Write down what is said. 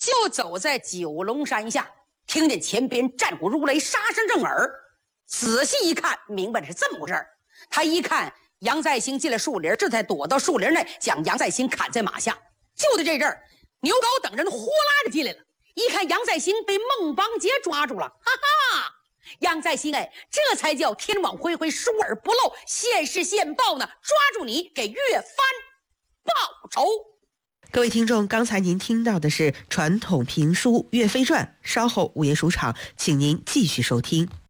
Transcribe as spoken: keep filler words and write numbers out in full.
就走在九龙山下，听见前边战鼓如雷，杀声震耳。仔细一看，明白是这么回事。他一看杨再兴进了树林，这才躲到树林内，将杨再兴砍在马下。就在这阵儿，牛皋等人呼啦就进来了，一看杨再兴被孟邦杰抓住了，哈哈！杨再兴哎，这才叫天网恢恢，疏而不漏，现世现报呢，抓住你给岳帆报仇。 各位听众，刚才您听到的是传统评书《岳飞传》，稍后午夜书场，请您继续收听。